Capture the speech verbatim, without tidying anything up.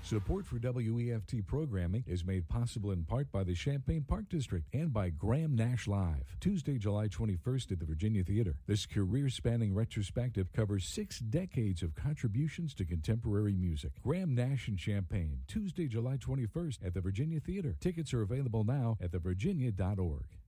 Support for W E F T programming is made possible in part by the Champaign Park District and by Graham Nash Live. Tuesday, July twenty-first at the Virginia Theater. This career-spanning retrospective covers six decades of contributions to contemporary music. Graham Nash and Champaign, Tuesday, July twenty-first at the Virginia Theater. Tickets are available now at the virginia dot org.